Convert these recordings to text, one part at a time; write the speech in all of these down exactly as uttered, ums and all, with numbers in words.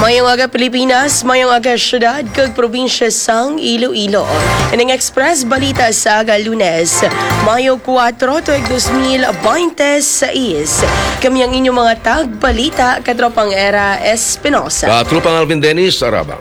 Mayong aga Pilipinas, mayong aga syudad kag probinsya sang Iloilo. Ining Express balita sa aga Lunes, Mayo kwatro tuig dos mil veintiséis. Kami ang inyong mga tag-balita, katropang Era Espinosa. Katropang Alvin Dennis Arabang.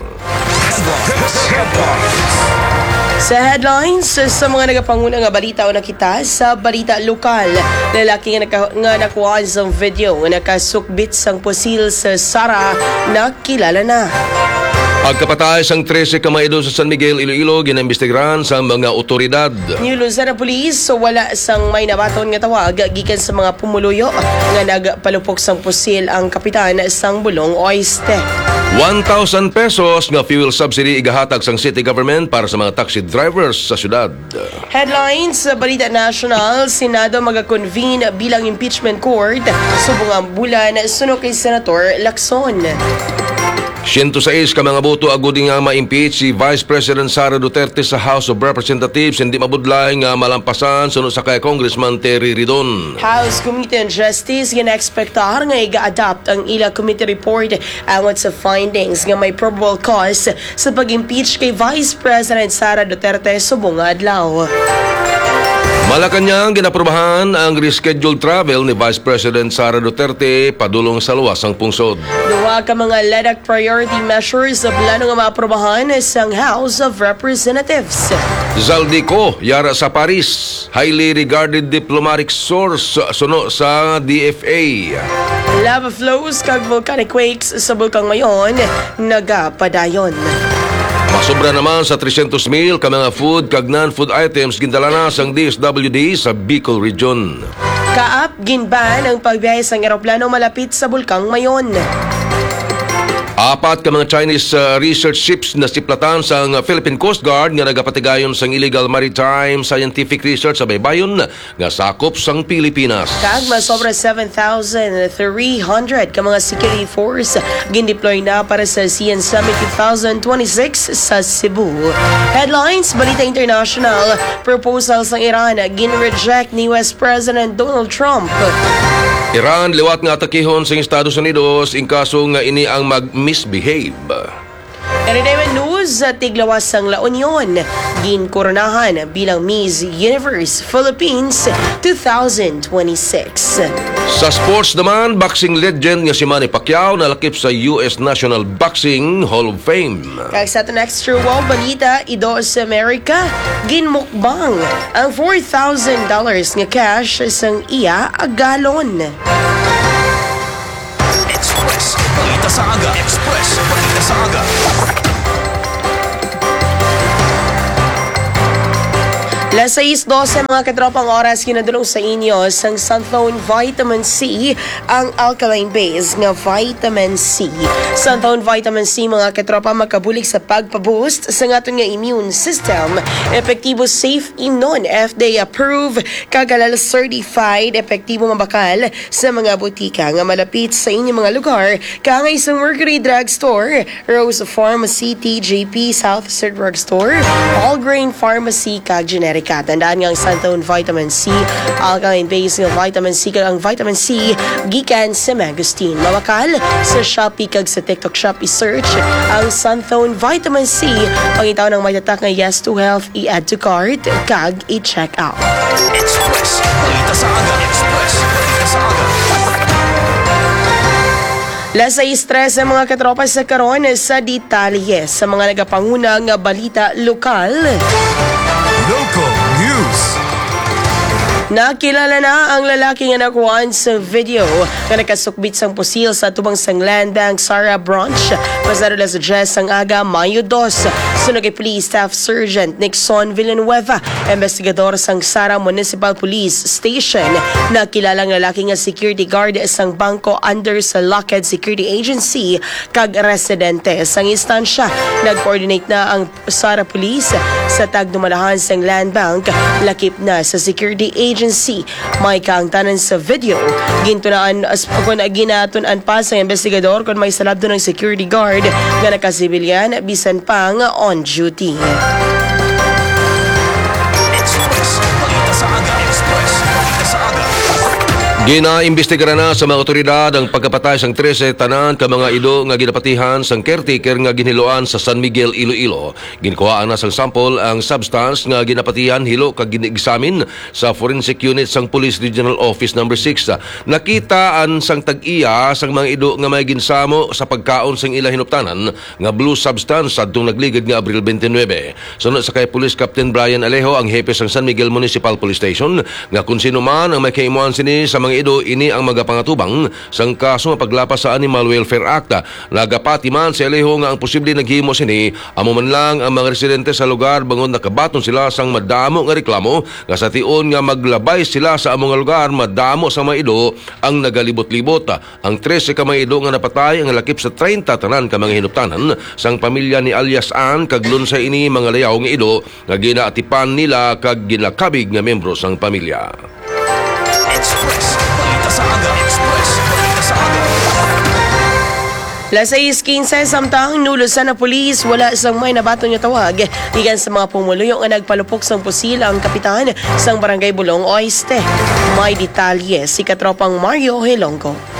Sa headlines, sa mga nagapanguna nga balita o nakita sa balita lokal, lalaki nga, naka, nga nakuha sa video nga nakasukbit sang pusil sa Sara na kilala na. Pagkapatay sang trese ka maido sa San Miguel, Iloilo, ginaimbestigahan sa mga otoridad. New Luzon Police, so wala sang may nabaton nga tawag gikan sa mga pumuluyo nga nagpalupok sang pusil ang kapitan sang Bulong Oeste. one thousand pesos nga fuel subsidy igahatag sang city government para sa mga taxi drivers sa syudad. Headlines sa Balita National, Senado magakonvene bilang impeachment court subong ang bulan suno kay Senator Lacson. one hundred six ka mga boto agudi nga ma-impeach si Vice President Sara Duterte sa House of Representatives, hindi mabudlay nga malampasan sunod sa kay Congressman Terry Ridon. House Committee on Justice gina-expectar nga iga-adapt ang ila committee report angot sa findings nga may probable cause sa pag-impeach kay Vice President Sara Duterte subong nga adlaw. Malacanang ginaprobahan ang rescheduled travel ni Vice President Sara Duterte padulong sa luwasang pungsod. Duha ka mga L E D A C priority measures sa plano nga maaprobahan sa House of Representatives. Zaldico, yara sa Paris, highly regarded diplomatic source suno sa D F A. Lava flows kag volcanic quakes sa bulkang Mayon nagapadayon. Masobra naman sa three hundred mil ka mga food kag non-food items gindala na sang D S W D sa Bicol Region. Kaap ginban ang pagbiyahe sang eroplano malapit sa bulkang Mayon. Apat ka mga Chinese uh, research ships na siplatan sa Philippine Coast Guard nga nagapatigayon sang illegal maritime scientific research sa baybayon nga sakop sang Pilipinas. Kag masobra seven thousand three hundred ka mga security force gindeploy na para sa ASEAN Summit twenty twenty-six sa Cebu. Headlines, Balita International, proposal sang Iran gin-reject ni U S President Donald Trump. Iran liwat nga atakihon sa Estados Unidos in kaso nga ini ang mag-misbehave. Entertainment news, tiglawas sang La Union ginkoronahan bilang Miss Universe Philippines twenty twenty-six. Sa sports naman, boxing legend nga si Manny Pacquiao nalakip sa U S National Boxing Hall of Fame. Kag sa itong extra wow balita, ido sa Amerika, ginmukbang ang four thousand dollars nga cash sang iya a galon. Express, balita sa aga. Express, balita sa aga. Las sais twelve mga katropang oras kinadulong sa inyo sang Sunthone Vitamin C, ang alkaline base nga vitamin C. Sunthone Vitamin C mga katropa makabulig sa pagpaboost sa ngaton nga immune system. Epektibo, safe, inon, F D A approved, kagalal certified, epektibo mabakal sa mga butika nga malapit sa inyong mga lugar, kangay sa Mercury Drug Store, Rose Pharmacy, T J P, South Sir Drug Store, All Grain Pharmacy, kag generic. Tandaan nga ang Sunthone Vitamin C, alkaline base nga vitamin C kag ang vitamin C gikan sa Magustin. Mawakal sa Shopee kag sa TikTok Shop i-search ang Sunthone Vitamin C. Pangitaw ng may tatak nga yes to health, i-add to cart kag i-check out. Express, balita sa aga. Express, balita sa aga. Lasa stress ang mga katropa sa karon sa detalye sa mga nagapanguna nga balita lokal. Local news. Nakilala na ang lalaki nga nakuhaan sa video nga nakasukbit sang pusil sa tubang sang Land Bank Sara Branch pasado las Jess ang aga Mayo two. Sunog kay Police Staff Sergeant Nixon Villanueva, investigador sang Sara Municipal Police Station. Nakilala ang lalaki nga security guard sang bangko under sa Lockheed Security Agency kag residente sang instansya. Nag-coordinate na ang Sara Police sa tagdumalahan sang Land Bank, lakip na sa security agency. May kaangtanan sa video. Gintunaan as kung ginatunan pa sa investigador kung may salabdo ng security guard nga nakasibilyan bisan pang on duty. Express, balita sa aga. Express, balita sa aga. Ginaimbestigaran na sa mga otoridad ang pagkapatay sang trese tanan ka mga ido nga ginapatihan sang caretaker nga ginhiloan sa San Miguel, Iloilo. Ginkuhaan na sang sample ang substance nga ginapatihan hilo kag gini-examine sa forensic unit sang Police Regional Office number six. Nakitaan sang tag-iya sang mga ido nga may ginsamo sa pagkaon sang ila hinuptanan nga blue substance adtong nagligid nga Abril twenty-nine. Sunod sa kay Police Captain Brian Alejo, ang hepe sang San Miguel Municipal Police Station, nga kung sino man ang may kaimuan sini sa mga ido ini ang magapangatubang sang kaso nga paglapas sa Animal Welfare Act. Nagapati man si Alejo nga ang posible naghimo sini amo man lang ang mga residente sa lugar bangon nakabaton sila sang madamo nga reklamo nga sa tion nga maglabay sila sa among lugar madamo sa mga ido ang nagalibot-libot. Ang trese ka mga ido nga napatay ang lakip sa thirty tanan ka mga hinuptanan sang pamilya ni alias Ann kag sa ini mga layaw nga ido nga ginaatipan nila kag ginakabig nga membro sang pamilya. Express. Balita sa aga. Express. Balita sa aga. Las sais quince samtang nulusan na pulis wala sang may nabaton nga tawag igan sa mga pumuluyo nga nagpalupok sang pusil ang kapitan sang Barangay Bulong Oeste. May detalye si Katropang Mario Helongco.